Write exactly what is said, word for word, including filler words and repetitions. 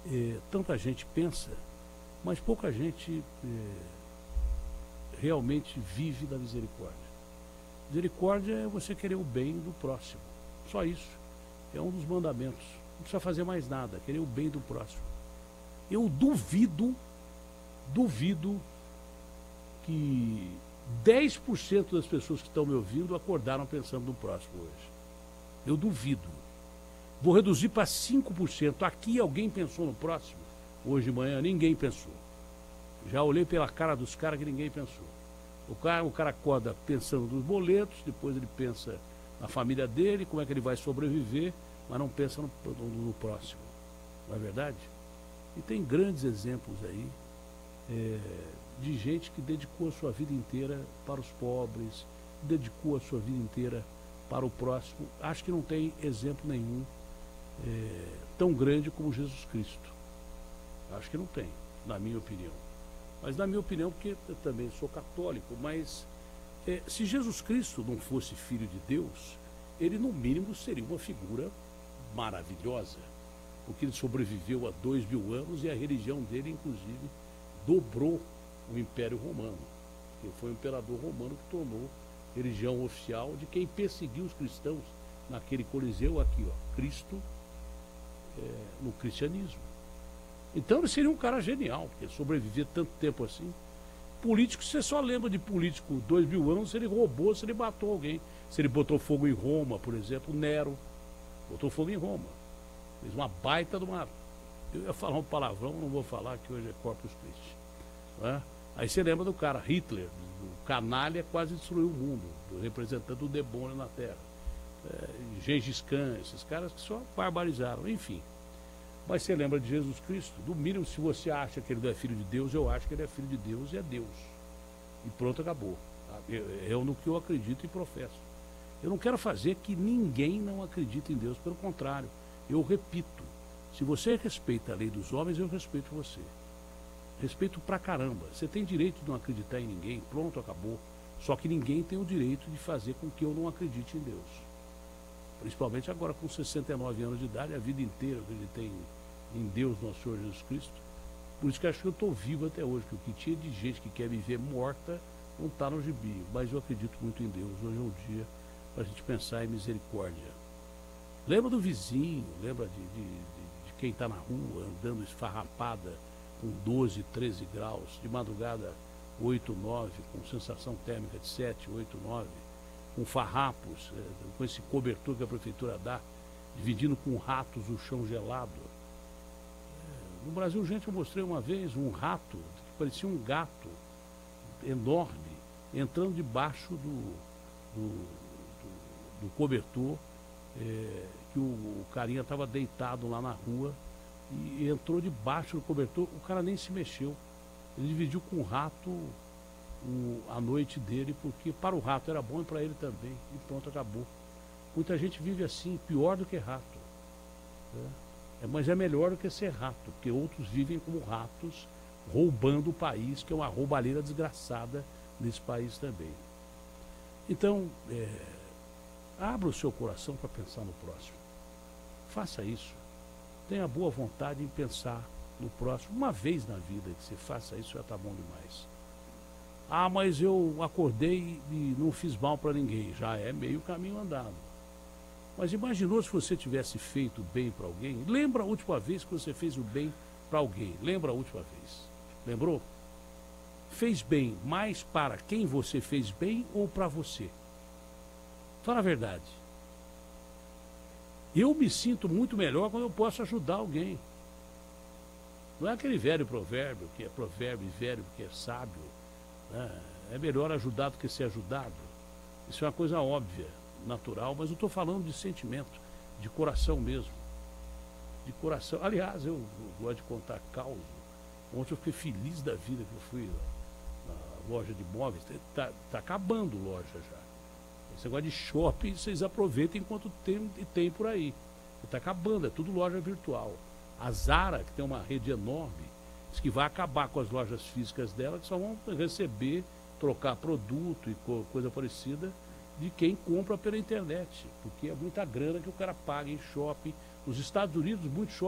é, tanta gente pensa, mas pouca gente é, realmente vive da misericórdia. Misericórdia é você querer o bem do próximo, só isso. É um dos mandamentos. Não precisa fazer mais nada, querer o bem do próximo. Eu duvido, duvido que dez por cento das pessoas que estão me ouvindo acordaram pensando no próximo hoje. Eu duvido. Vou reduzir para cinco por cento. Aqui alguém pensou no próximo? Hoje de manhã ninguém pensou. Já olhei pela cara dos caras que ninguém pensou. O cara, o cara acorda pensando nos boletos, depois ele pensa na família dele, como é que ele vai sobreviver, mas não pensa no, no, no próximo. Não é verdade? E tem grandes exemplos aí é, de gente que dedicou a sua vida inteira para os pobres, dedicou a sua vida inteira para o próximo. Acho que não tem exemplo nenhum é, tão grande como Jesus Cristo. Acho que não tem, na minha opinião. Mas na minha opinião, porque eu também sou católico, mas é, se Jesus Cristo não fosse filho de Deus, ele no mínimo seria uma figura maravilhosa, porque ele sobreviveu a dois mil anos e a religião dele, inclusive, dobrou o Império Romano. Ele foi o imperador romano que tornou religião oficial de quem perseguiu os cristãos naquele coliseu aqui, ó, Cristo é, no cristianismo. Então ele seria um cara genial, porque sobreviver tanto tempo assim. Político, você só lembra de político dois mil anos se ele roubou, se ele matou alguém. Se ele botou fogo em Roma, por exemplo, Nero botou fogo em Roma. Fez uma baita de uma... Eu ia falar um palavrão, não vou falar, que hoje é Corpus Christi. Né? Aí você lembra do cara, Hitler, do canalha, quase destruiu o mundo, do representante do demônio na Terra. É, Gengis Khan, esses caras que só barbarizaram, enfim. Mas você lembra de Jesus Cristo? Do mínimo, se você acha que ele não é filho de Deus, eu acho que ele é filho de Deus e é Deus. E pronto, acabou. É no que eu acredito e professo. Eu não quero fazer que ninguém não acredite em Deus, pelo contrário. Eu repito, se você respeita a lei dos homens, eu respeito você. Respeito pra caramba. Você tem direito de não acreditar em ninguém, pronto, acabou. Só que ninguém tem o direito de fazer com que eu não acredite em Deus. Principalmente agora com sessenta e nove anos de idade, a vida inteira eu acreditei em, em Deus, nosso Senhor Jesus Cristo. Por isso que acho que eu estou vivo até hoje, porque o que tinha de gente que quer viver morta não está no gibi. Mas eu acredito muito em Deus. Hoje é um dia para a gente pensar em misericórdia. Lembra do vizinho, lembra de, de, de, de quem está na rua, andando esfarrapada com doze, treze graus, de madrugada oito, nove, com sensação térmica de sete, oito, nove. Com farrapos, com esse cobertor que a prefeitura dá, dividindo com ratos o chão gelado. No Brasil, gente, eu mostrei uma vez um rato que parecia um gato enorme, entrando debaixo do, do, do, do cobertor, é, que o, o carinha estava deitado lá na rua, e entrou debaixo do cobertor, o cara nem se mexeu. Ele dividiu com o rato O, a noite dele, porque para o rato era bom e para ele também, e pronto, acabou. Muita gente vive assim, pior do que rato, né? É, mas é melhor do que ser rato, porque outros vivem como ratos, roubando o país, que é uma roubalheira desgraçada nesse país também. Então, é, abra o seu coração para pensar no próximo. Faça isso. Tenha boa vontade em pensar no próximo. Uma vez na vida que você faça isso, já está bom demais. Ah, mas eu acordei e não fiz mal para ninguém. Já é meio caminho andado. Mas imaginou se você tivesse feito bem para alguém? Lembra a última vez que você fez o bem para alguém? Lembra a última vez? Lembrou? Fez bem mais para quem você fez bem ou para você? Fala a verdade. Eu me sinto muito melhor quando eu posso ajudar alguém. Não é aquele velho provérbio, que é provérbio velho, que é sábio. É melhor ajudar do que ser ajudado. Isso é uma coisa óbvia, natural, mas eu estou falando de sentimento, de coração mesmo. De coração. Aliás, eu, eu gosto de contar causa. Ontem eu fiquei feliz da vida que eu fui na loja de móveis. Está tá acabando loja já. Esse negócio de shopping, vocês aproveitem enquanto tem, tem por aí. Está acabando, é tudo loja virtual. A Zara, que tem uma rede enorme, diz que vai acabar com as lojas físicas dela, que só vão receber, trocar produto e co coisa parecida de quem compra pela internet, porque é muita grana que o cara paga em shopping. Nos Estados Unidos, muitos shopping